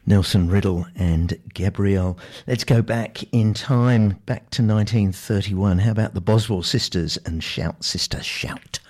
Nelson Riddle and Gabrielle. Let's go back in time, back to 1931. How about the Boswell sisters and Shout Sister Shout?